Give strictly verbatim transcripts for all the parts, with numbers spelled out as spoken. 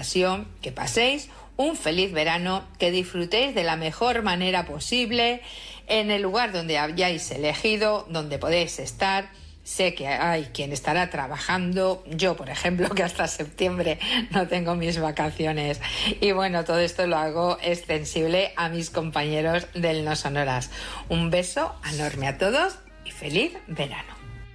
ocasión, que paséis un feliz verano, que disfrutéis de la mejor manera posible en el lugar donde hayáis elegido, donde podéis estar. Sé que hay quien estará trabajando, yo por ejemplo que hasta septiembre no tengo mis vacaciones, y bueno, todo esto lo hago extensible a mis compañeros del No Sonoras. Un beso enorme a todos y feliz verano.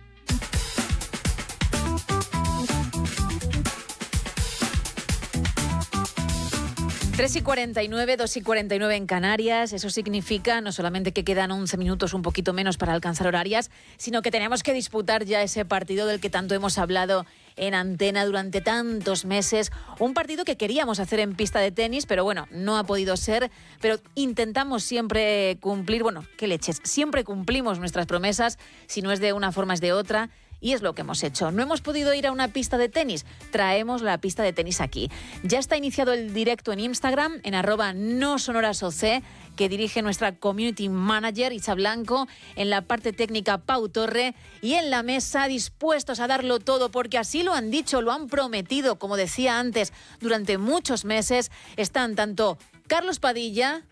tres y cuarenta y nueve, dos y cuarenta y nueve en Canarias. Eso significa no solamente que quedan once minutos, un poquito menos para alcanzar horarias, sino que tenemos que disputar ya ese partido del que tanto hemos hablado en antena durante tantos meses. Un partido que queríamos hacer en pista de tenis, pero bueno, no ha podido ser. Pero intentamos siempre cumplir, bueno, qué leches, siempre cumplimos nuestras promesas, si no es de una forma es de otra. Y es lo que hemos hecho. No hemos podido ir a una pista de tenis. Traemos la pista de tenis aquí. Ya está iniciado el directo en Instagram, en arroba no sonoras oc, que dirige nuestra community manager, Isa Blanco. En la parte técnica, Pau Torre. Y en la mesa, dispuestos a darlo todo, porque así lo han dicho, lo han prometido, como decía antes, durante muchos meses. Están tanto Carlos Padilla...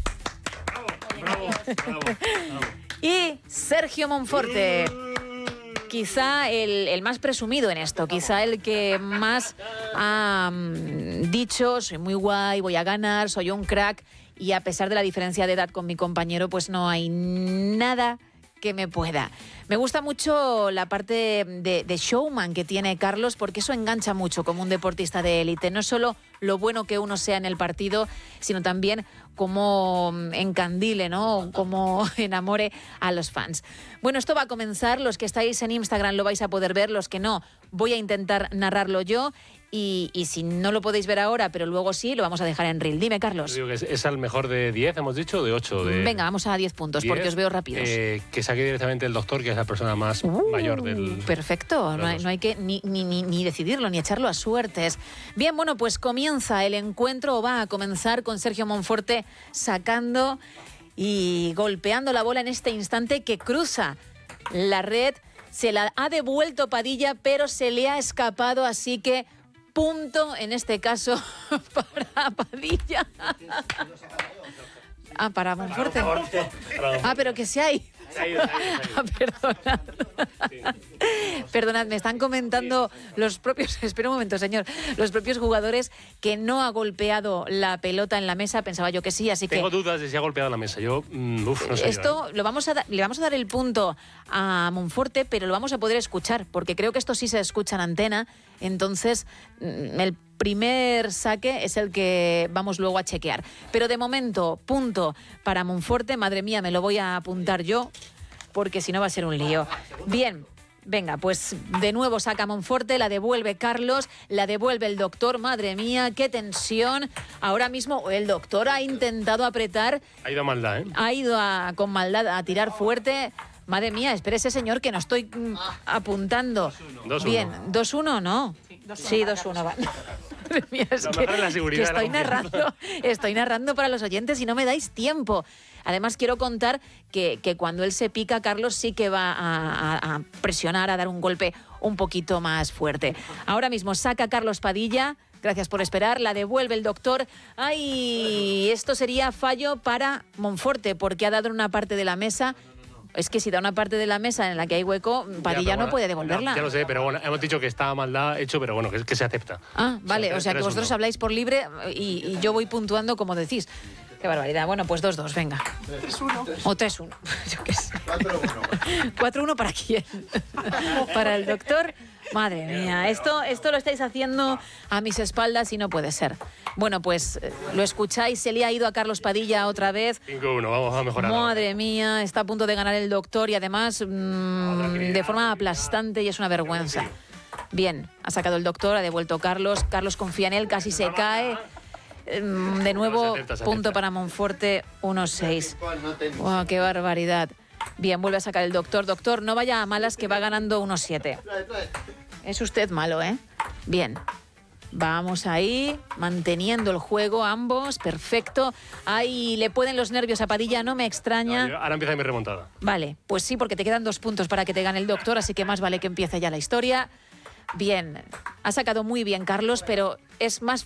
Bravo, bravo, bravo, bravo. Y Sergio Monforte. Quizá el, el más presumido en esto, quizá el que más ha um, dicho, soy muy guay, voy a ganar, soy un crack, y a pesar de la diferencia de edad con mi compañero, pues no hay nada que me pueda. Me gusta mucho la parte de, de showman que tiene Carlos, porque eso engancha mucho como un deportista de élite. No solo lo bueno que uno sea en el partido, sino también cómo encandile, ¿no? Cómo enamore a los fans. Bueno, esto va a comenzar. Los que estáis en Instagram lo vais a poder ver. Los que no, voy a intentar narrarlo yo. Y, y si no lo podéis ver ahora, pero luego sí, lo vamos a dejar en reel. Dime, Carlos. Digo que es, es al mejor de diez, hemos dicho, o de ocho. De Venga, vamos a diez puntos, diez, porque os veo rápidos. Eh, que saque directamente el doctor, que es la persona más uh, mayor del... Perfecto, no hay, no hay que ni, ni, ni, ni decidirlo, ni echarlo a suertes. Bien, bueno, pues comienza el encuentro, o va a comenzar con Sergio Monforte sacando y golpeando la bola en este instante que cruza la red. Se la ha devuelto Padilla, pero se le ha escapado, así que... punto, en este caso, para Padilla. Ah, para Monforte. Ah, pero que se hay. Ah, perdonad. Perdonad, me están comentando los propios... Espera un momento, señor. Los propios jugadores que no ha golpeado la pelota en la mesa. Pensaba yo que sí, así que... Tengo dudas de si ha golpeado la mesa. Yo, mm, uf, no sé. Esto lo vamos a da- le vamos a dar el punto a Monforte, pero lo vamos a poder escuchar, porque creo que esto sí se escucha en antena. Entonces, el primer saque es el que vamos luego a chequear. Pero de momento, punto para Monforte. Madre mía, me lo voy a apuntar yo, porque si no va a ser un lío. Bien, venga, pues de nuevo saca Monforte, la devuelve Carlos, la devuelve el doctor. Madre mía, qué tensión. Ahora mismo el doctor ha intentado apretar. Ha ido a maldad, ¿eh? Ha ido a, con maldad a tirar fuerte. Madre mía, espérese, señor, que no estoy mm, apuntando. dos uno. Bien, dos uno, ¿no? Sí, dos uno. Va. Madre mía, es que, la que estoy narrando, estoy narrando para los oyentes y no me dais tiempo. Además, quiero contar que, que cuando él se pica, Carlos sí que va a, a, a presionar, a dar un golpe un poquito más fuerte. Ahora mismo saca Carlos Padilla. Gracias por esperar. La devuelve el doctor. ¡Ay! Esto sería fallo para Monforte, porque ha dado una parte de la mesa. Es que si da una parte de la mesa en la que hay hueco, Padilla ya, bueno, no puede devolverla. Ya lo sé, pero bueno, hemos dicho que está maldad hecho, pero bueno, que, que se acepta. Ah, vale, o sea, que vosotros habláis por libre y, y yo voy puntuando como decís. Qué barbaridad. Bueno, pues dos dos, venga. tres uno. O tres uno. Yo qué sé. cuatro uno. cuatro uno para quién. Para el doctor. Madre mía, esto, esto lo estáis haciendo a mis espaldas y no puede ser. Bueno, pues lo escucháis, se le ha ido a Carlos Padilla otra vez. cinco uno, vamos a mejorar. Madre mía, está a punto de ganar el doctor y además mmm, de forma aplastante, y es una vergüenza. Bien, ha sacado el doctor, ha devuelto Carlos. Carlos confía en él, casi se cae. De nuevo, punto para Monforte, uno seis. Wow, ¡qué barbaridad! Bien, vuelve a sacar el doctor. Doctor, no vaya a malas, que va ganando uno siete. Es usted malo, ¿eh? Bien. Vamos ahí, manteniendo el juego ambos, perfecto. Ahí le pueden los nervios a Padilla, no me extraña. No, ahora empieza mi remontada. Vale, pues sí, porque te quedan dos puntos para que te gane el doctor, así que más vale que empiece ya la historia. Bien, ha sacado muy bien Carlos, pero es más